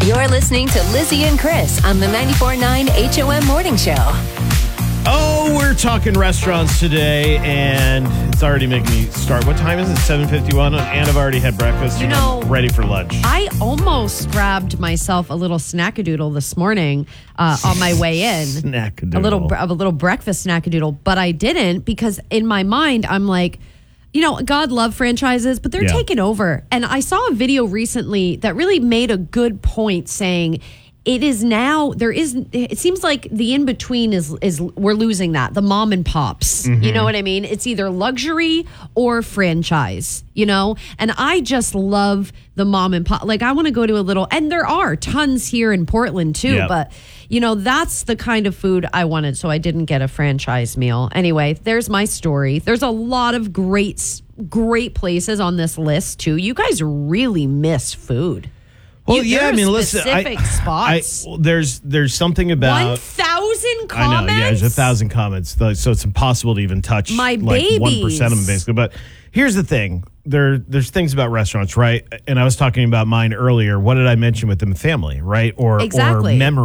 You're listening to Lizzie and Chris on the 94.9 HOM Morning Show. Oh, we're talking restaurants today, and it's already making me start. What time is it? 7:51, and I've already had breakfast. You know, I'm ready for lunch. I almost grabbed myself a little snackadoodle this morning on my way in. Snackadoodle. A little breakfast snackadoodle, but I didn't because in my mind, I'm like, God love franchises, but they're taking over. And I saw a video recently that really made a good point saying it seems like the in-between is we're losing that, the mom and pops. Mm-hmm. You know what I mean? It's either luxury or franchise, and I just love the mom and pop. Like I want to go to a little, and there are tons here in Portland too, but that's the kind of food I wanted. So I didn't get a franchise meal. Anyway, there's my story. There's a lot of great places on this list too. You guys really miss food. Well, listen, specific spots. There's something about 1,000 comments. I know, there's 1,000 comments, so it's impossible to even touch my like babies. 1% of them, basically. But here's the thing: there's things about restaurants, right? And I was talking about mine earlier. What did I mention with the family, right? Or exactly. Or memory.